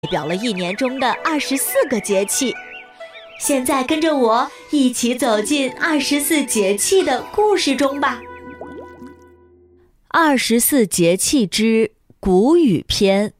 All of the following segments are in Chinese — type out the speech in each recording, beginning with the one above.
代表了一年中的24个节气。现在跟着我一起走进24节气的故事中吧。24节气之谷雨篇。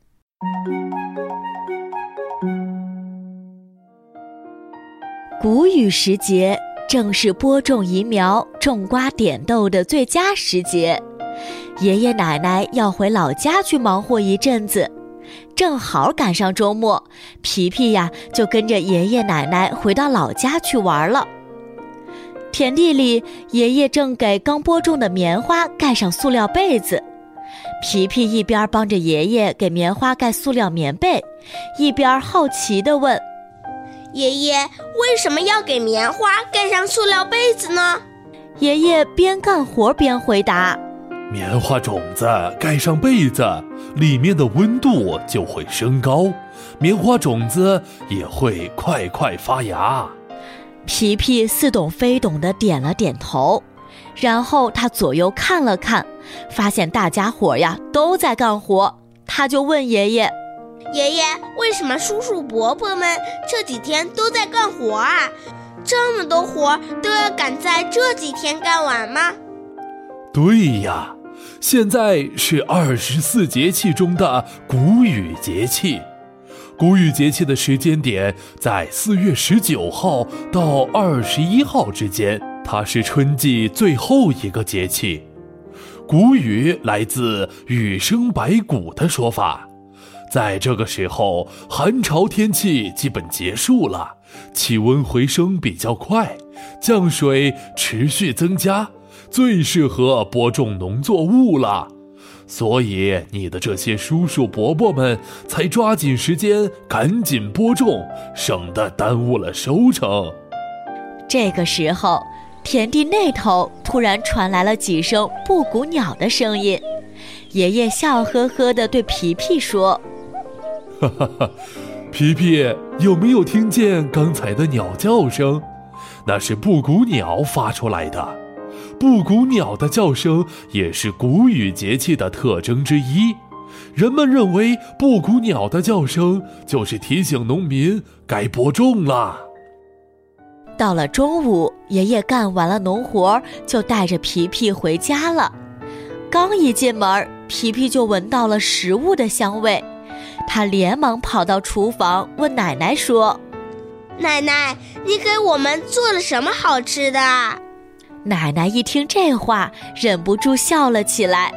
谷雨时节正是播种移苗、种瓜点豆的最佳时节，爷爷奶奶要回老家去忙活一阵子，正好赶上周末，皮皮呀就跟着爷爷奶奶回到老家去玩了。田地里，爷爷正给刚播种的棉花盖上塑料被子，皮皮一边帮着爷爷给棉花盖塑料棉被，一边好奇地问： 爷爷，为什么要给棉花盖上塑料被子呢？ 爷爷边干活边回答： 棉花种子盖上被子，里面的温度就会升高，棉花种子也会快快发芽。 皮皮似懂非懂地点了点头，然后他左右看了看，发现大家伙呀都在干活，他就问爷爷： 爷爷，为什么叔叔伯伯们这几天都在干活啊？这么多活都要赶在这几天干完吗？ 对呀，现在是24节气中的谷雨节气。谷雨节气的时间点在4月19号到21号之间，它是春季最后一个节气。谷雨来自雨生百谷的说法，在这个时候，寒潮天气基本结束了，气温回升比较快，降水持续增加，最适合播种农作物了。所以你的这些叔叔伯伯们才抓紧时间赶紧播种，省得耽误了收成。 这个时候，田地那头突然传来了几声布谷鸟的声音，爷爷笑呵呵地对皮皮说： 哈哈哈，皮皮，有没有听见刚才的鸟叫声？那是布谷鸟发出来的。布谷鸟的叫声也是谷雨节气的特征之一，人们认为布谷鸟的叫声就是提醒农民该播种了。 到了中午，爷爷干完了农活，就带着皮皮回家了。刚一进门，皮皮就闻到了食物的香味，他连忙跑到厨房问奶奶说： 奶奶，你给我们做了什么好吃的？ 奶奶一听这话，忍不住笑了起来。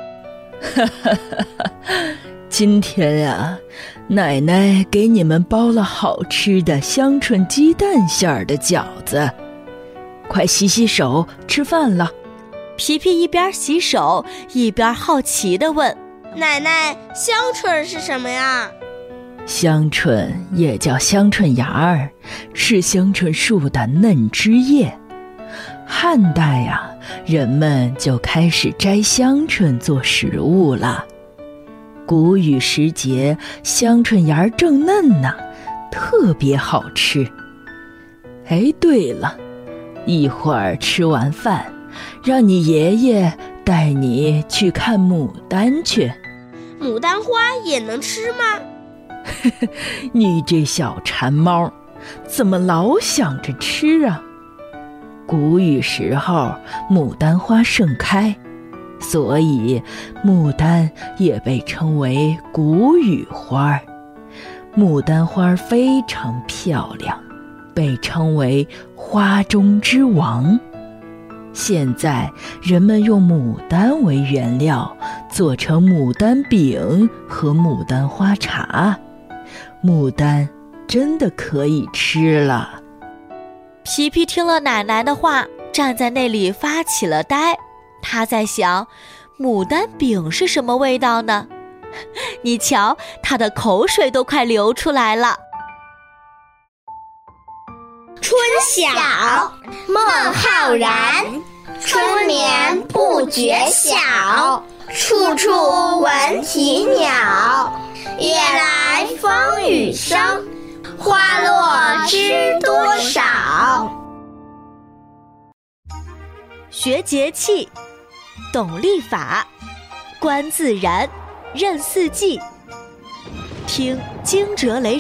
今天呀，奶奶给你们包了好吃的香椿鸡蛋馅儿的饺子，快洗洗手，吃饭了。 皮皮一边洗手，一边好奇地问： 奶奶，香椿是什么呀？ 香椿也叫香椿芽儿，是香椿树的嫩枝叶。汉代呀，人们就开始摘香椿做食物了。谷雨时节，香椿芽正嫩呢，特别好吃。哎，对了，一会儿吃完饭，让你爷爷带你去看牡丹去。 牡丹花也能吃吗？ 你这小馋猫，怎么老想着吃啊？谷雨时候，牡丹花盛开，所以牡丹也被称为谷雨花。牡丹花非常漂亮，被称为花中之王。现在人们用牡丹为原料，做成牡丹饼和牡丹花茶。牡丹真的可以吃了。 皮皮听了奶奶的话，站在那里发起了呆。他在想，牡丹饼是什么味道呢？你瞧，他的口水都快流出来了。 春晓，孟浩然。春眠不觉晓，处处闻啼鸟。夜来风雨声，花落知多少。 学节气，懂历法，观自然，认四季，听惊蛰雷